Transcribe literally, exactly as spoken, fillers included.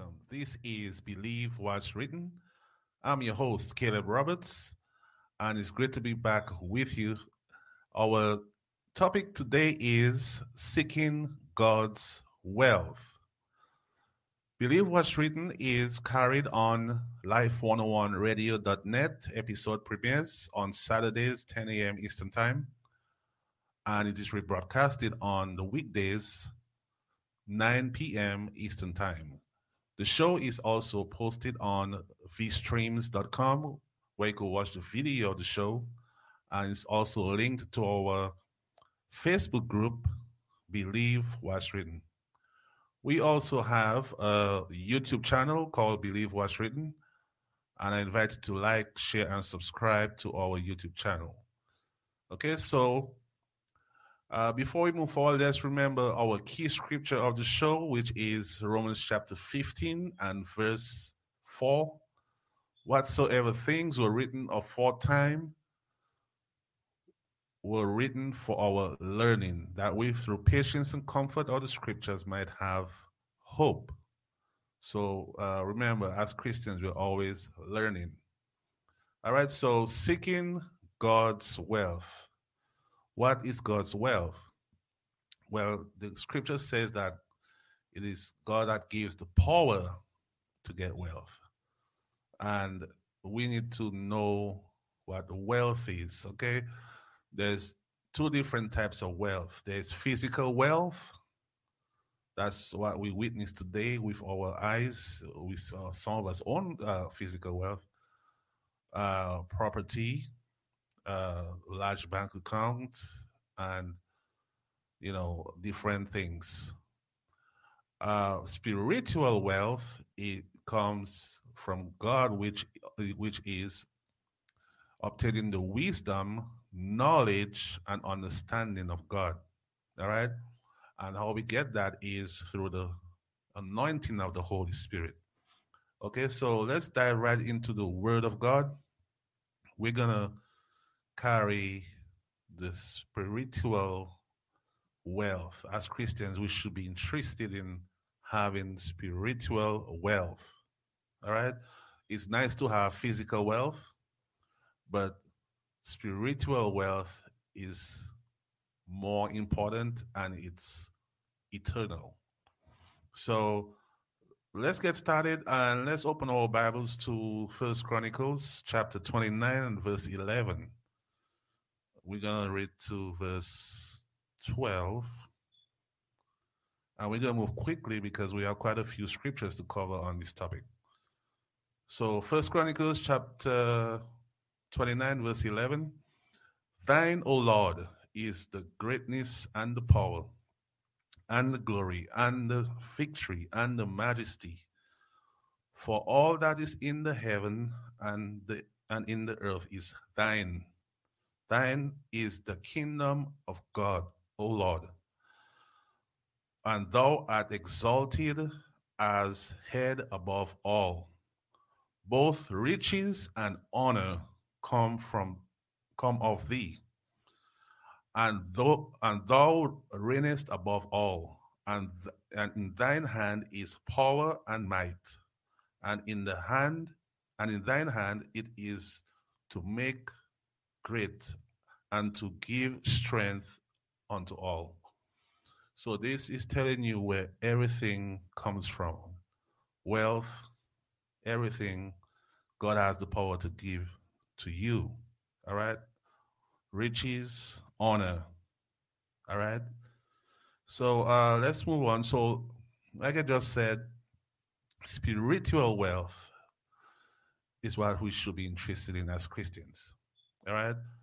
welcome. This is Believe What's Written. I'm your host, Caleb Roberts, and it's great to be back with you. Our topic today is Seeking God's Wealth. Believe What's Written is carried on life one oh one radio dot net. Episode premieres on Saturdays, ten a m. Eastern Time, and it is rebroadcasted on the weekdays, nine p m. Eastern Time. The show is also posted on v streams dot com, where you can watch the video of the show, and it's also linked to our Facebook group, Believe What's Written. We also have a YouTube channel called Believe What's Written, and I invite you to like, share, and subscribe to our YouTube channel. Okay, so uh, before we move forward, let's remember our key scripture of the show, which is Romans chapter fifteen and verse four. Whatsoever things were written aforetime were written for our learning, that we through patience and comfort of the scriptures might have hope. So uh, remember, as Christians, we're always learning. All right, so seeking God's wealth. What is God's wealth? Well, the scripture says that it is God that gives the power to get wealth. And we need to know what wealth is, okay? There's two different types of wealth. There's physical wealth. That's what we witness today with our eyes. We saw some of us own uh, physical wealth, uh, property, uh, large bank account, and you know different things. Uh, spiritual wealth, it comes from God, which which is obtaining the wisdom, knowledge, and understanding of God. All right, and how we get that is through the anointing of the Holy Spirit. Okay, so let's dive right into the Word of God. We're gonna carry the spiritual wealth. As Christians, we should be interested in having spiritual wealth. All right, it's nice to have physical wealth, but spiritual wealth is more important and it's eternal. So let's get started and let's open our Bibles to First Chronicles chapter twenty-nine and verse eleven. We're gonna read to verse twelve. And we're gonna move quickly because we have quite a few scriptures to cover on this topic. So First Chronicles chapter twenty-nine, verse eleven. Thine, O Lord, is the greatness and the power and the glory and the victory and the majesty. For all that is in the heaven and the and in the earth is thine. Thine is the kingdom of God, O Lord. And thou art exalted as head above all. Both riches and honor come from come of thee, and thou and thou reignest above all, and, th- and in thine hand is power and might, and in the hand and in thine hand it is to make great and to give strength unto all. So this is telling you where everything comes from. Wealth, everything God has the power to give to you. All right? Riches, honor. All right? So uh, let's move on. So, like I just said, spiritual wealth is what we should be interested in as Christians. All right?